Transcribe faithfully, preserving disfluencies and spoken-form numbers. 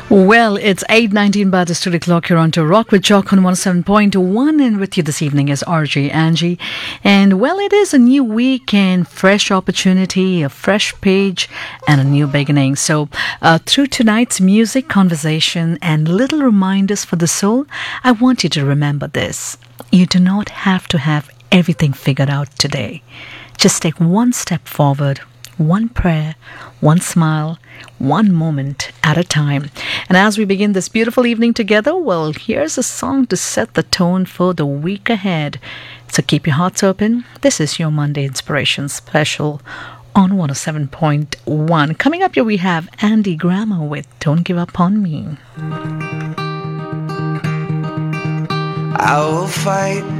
Well, it's eight nineteen by the studio clock here on to Rock with Jock on one oh seven point one, and with you this evening is R J Angie. And well, it is a new week and fresh opportunity, a fresh page and a new beginning. So uh, through tonight's music, conversation and little reminders for the soul, I want you to remember this. You do not have to have everything figured out today. Just take one step forward, one prayer, one smile, one moment at a time. And as we begin this beautiful evening together, well, here's a song to set the tone for the week ahead. So keep your hearts open. This is your Monday Inspiration Special on one oh seven point one. Coming up here we have Andy Grammer with Don't Give Up on Me. I will fight